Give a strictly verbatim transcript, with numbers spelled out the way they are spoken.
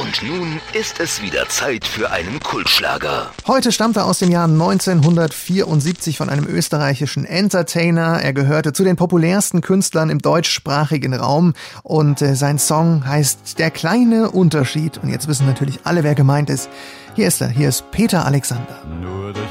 Und nun ist es wieder Zeit für einen Kultschlager. Heute stammt er aus dem Jahr neunzehnhundertvierundsiebzig von einem österreichischen Entertainer. Er gehörte zu den populärsten Künstlern im deutschsprachigen Raum und äh, sein Song heißt Der kleine Unterschied. Und jetzt wissen natürlich alle, wer gemeint ist. Hier ist er, hier ist Peter Alexander. Nur